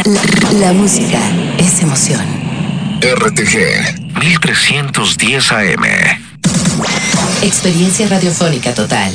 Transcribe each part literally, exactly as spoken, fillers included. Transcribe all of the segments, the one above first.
La, la música es emoción. R T G mil trescientos diez A M. Experiencia radiofónica total.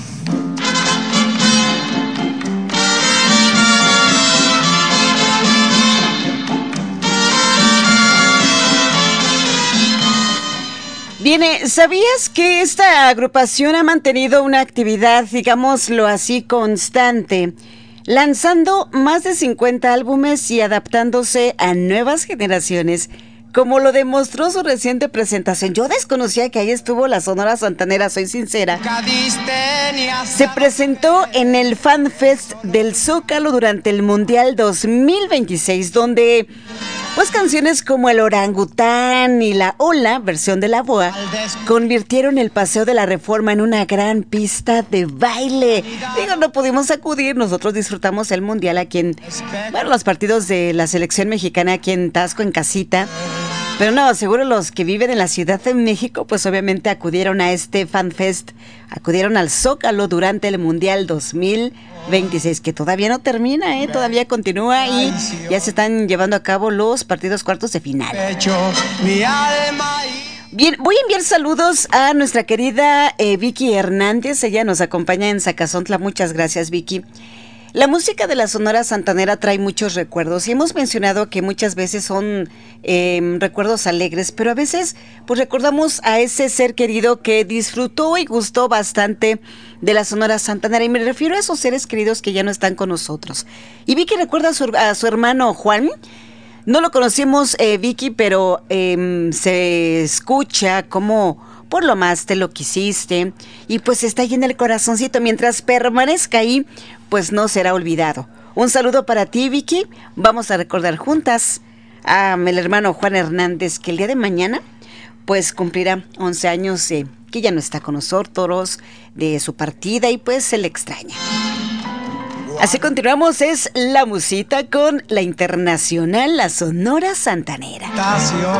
Bien, ¿sabías que esta agrupación ha mantenido una actividad, digámoslo así, constante, lanzando más de cincuenta álbumes y adaptándose a nuevas generaciones, como lo demostró su reciente presentación? Yo desconocía que ahí estuvo la Sonora Santanera, soy sincera. Se presentó en el Fan Fest del Zócalo durante el Mundial dos mil veintiséis, donde pues canciones como El Orangután y La Ola, versión de La Boa, convirtieron el Paseo de la Reforma en una gran pista de baile. Digo, no pudimos acudir, nosotros disfrutamos el Mundial aquí en, bueno, los partidos de la selección mexicana aquí en Taxco, en casita. Pero no, seguro los que viven en la Ciudad de México, pues obviamente acudieron a este Fan Fest, acudieron al Zócalo durante el Mundial dos mil veintiséis, que todavía no termina, ¿eh? Todavía continúa y ya se están llevando a cabo los partidos cuartos de final. Bien, voy a enviar saludos a nuestra querida eh, Vicky Hernández, ella nos acompaña en Zacazontla, muchas gracias, Vicky. La música de la Sonora Santanera trae muchos recuerdos y hemos mencionado que muchas veces son eh, recuerdos alegres, pero a veces pues recordamos a ese ser querido que disfrutó y gustó bastante de la Sonora Santanera, y me refiero a esos seres queridos que ya no están con nosotros. Y Vicky recuerda a su, a su hermano Juan. No lo conocimos, eh, Vicky, pero eh, se escucha como por lo más te lo quisiste y pues está ahí en el corazoncito. Mientras permanezca ahí, pues no será olvidado. Un saludo para ti, Vicky. Vamos a recordar juntas a el hermano Juan Hernández, que el día de mañana pues cumplirá once años, eh, que ya no está con nosotros, de su partida, y pues se le extraña. Así continuamos, es la musita con la internacional, la Sonora Santanera.